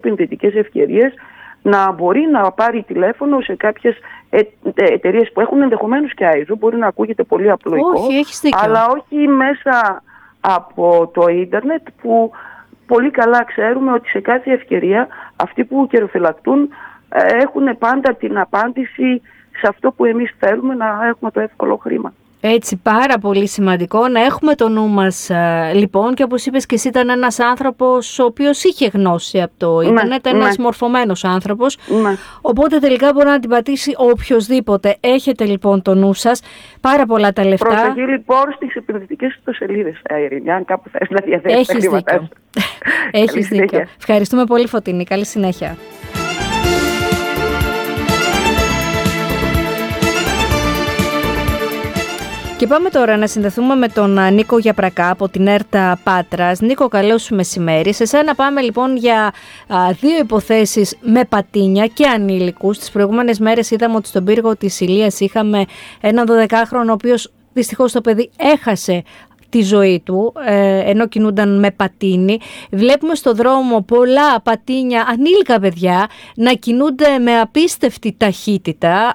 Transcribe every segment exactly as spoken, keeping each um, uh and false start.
επενδυτικές ευκαιρίες, να μπορεί να πάρει τηλέφωνο σε κάποιες εταιρείες που έχουν ενδεχομένως και άιζο. Μπορεί να ακούγεται πολύ απλοϊκό, όχι, έχεις δίκιο, αλλά όχι μέσα από το ίντερνετ, που πολύ καλά ξέρουμε ότι σε κάθε ευκαιρία αυτοί που καιροφυλακτούν έχουν πάντα την απάντηση σε αυτό που εμείς θέλουμε, να έχουμε το εύκολο χρήμα. Έτσι, πάρα πολύ σημαντικό να έχουμε το νου μας, λοιπόν, και όπως είπες και εσύ, ήταν ένας άνθρωπος ο οποίος είχε γνώση από το ίντερνετ, ναι, ένας ναι. μορφωμένος άνθρωπος, ναι. οπότε τελικά μπορεί να την πατήσει οποιοσδήποτε. Έχετε λοιπόν το νου σας, πάρα πολλά τα λεφτά. Προσοχή λοιπόν στις επενδυτικές ιστοσελίδες, Ειρήνη, αν κάπου θες να διαθέσεις τα χρήματά σου. Έχεις δίκιο. Ευχαριστούμε πολύ, Φωτεινή. Καλή συνέχεια. Και πάμε τώρα να συνδεθούμε με τον Νίκο Γιαπρακά από την ΕΡΤΑ Πάτρας. Νίκο, καλό σου μεσημέρι. Σε σένα πάμε λοιπόν για α, δύο υποθέσεις με πατίνια και ανήλικους. Τις προηγούμενες μέρες είδαμε ότι στον πύργο της Ηλίας είχαμε έναν δωδεκάχρονο, ο οποίος δυστυχώς το παιδί έχασε τη ζωή του, ενώ κινούνταν με πατίνι. Βλέπουμε στο δρόμο πολλά πατίνια, ανήλικα παιδιά, να κινούνται με απίστευτη ταχύτητα.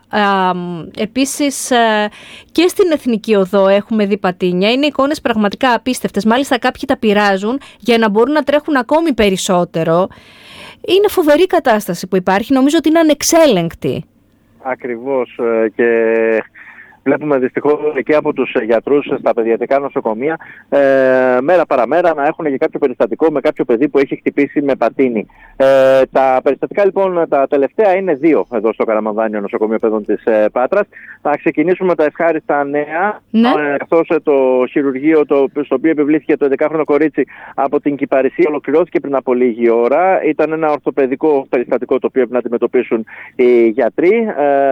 Επίσης και στην Εθνική Οδό έχουμε δει πατίνια. Είναι εικόνες πραγματικά απίστευτες. Μάλιστα κάποιοι τα πειράζουν για να μπορούν να τρέχουν ακόμη περισσότερο. Είναι φοβερή κατάσταση που υπάρχει. Νομίζω ότι είναι ανεξέλεγκτη. Ακριβώς, και βλέπουμε δυστυχώς και από τους γιατρούς στα παιδιατρικά νοσοκομεία ε, μέρα παραμέρα να έχουν και κάποιο περιστατικό με κάποιο παιδί που έχει χτυπήσει με πατίνι. Ε, τα περιστατικά λοιπόν τα τελευταία είναι δύο εδώ στο Καραμανδάνιο Νοσοκομείο Παιδών της ε, Πάτρας. Θα ξεκινήσουμε με τα ευχάριστα νέα, ναι. ε, καθώς ε, το χειρουργείο το, στο οποίο επιβλήθηκε το έντεκαχρονο κορίτσι από την Κυπαρισία ολοκληρώθηκε πριν από λίγη ώρα. Ήταν ένα ορθοπαιδικό περιστατικό το οποίο έπρεπε να αντιμετωπίσουν οι γιατροί.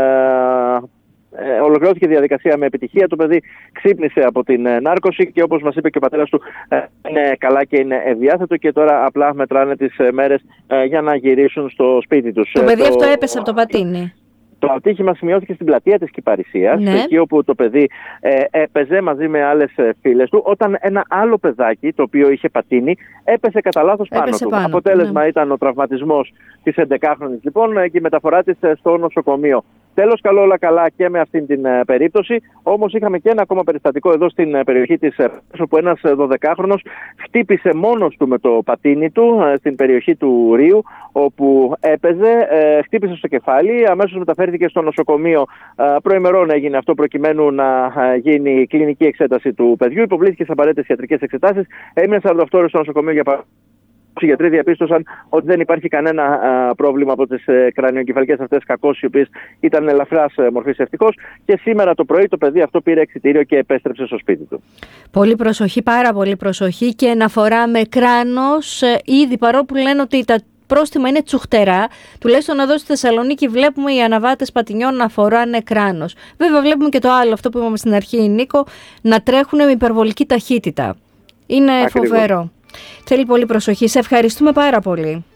Ε, Ε, ολοκληρώθηκε η διαδικασία με επιτυχία. Το παιδί ξύπνησε από την ε, νάρκωση και όπως μας είπε και ο πατέρας του, ε, είναι καλά και είναι ευδιάθετο και τώρα απλά μετράνε τις ε, μέρες ε, για να γυρίσουν στο σπίτι τους. Το παιδί ε, αυτό έπεσε από το πατίνι. Το ατύχημα σημειώθηκε στην πλατεία της Κυπαρισίας, ναι. εκεί όπου το παιδί ε, έπαιζε μαζί με άλλες φίλες του, όταν ένα άλλο παιδάκι, το οποίο είχε πατίνι, έπεσε κατά λάθος πάνω έπεσε του. Πάνω. Αποτέλεσμα ναι. ήταν ο τραυματισμός της έντεκαχρονης λοιπόν και η μεταφορά της στο νοσοκομείο. Τέλος, καλό όλα καλά και με αυτήν την uh, περίπτωση. Όμως είχαμε και ένα ακόμα περιστατικό εδώ στην uh, περιοχή της uh, όπου ένας δωδεκάχρονος χτύπησε μόνος του με το πατίνι του uh, στην περιοχή του Ρίου, όπου έπαιζε, uh, χτύπησε στο κεφάλι, αμέσως μεταφέρθηκε στο νοσοκομείο. Uh, προημερών έγινε αυτό προκειμένου να uh, γίνει κλινική εξέταση του παιδιού. Υποβλήθηκε σε απαραίτητες ιατρικές εξετάσεις. Έμεινε σαράντα οκτώ ώρες στο νοσοκομείο για παράδειγμα. Οι γιατροί διαπίστωσαν ότι δεν υπάρχει κανένα α, πρόβλημα από τις ε, κρανιογκεφαλικές αυτές κακώσεις, οι οποίες ήταν ελαφράς ε, μορφής ευτυχώς. Και σήμερα το πρωί το παιδί αυτό πήρε εξιτήριο και επέστρεψε στο σπίτι του. Πολύ προσοχή, πάρα πολύ προσοχή και αναφορά με κράνος. Ε, ήδη παρόλο που λένε ότι τα πρόστιμα είναι τσουχτερά, τουλάχιστον εδώ στη Θεσσαλονίκη βλέπουμε οι αναβάτες πατινιών να φοράνε κράνος. Βέβαια βλέπουμε και το άλλο, αυτό που είπαμε στην αρχή, Νίκο, να τρέχουν με υπερβολική ταχύτητα. Είναι Ακριβώς. Φοβερό. Θέλει πολύ προσοχή. Σε ευχαριστούμε πάρα πολύ.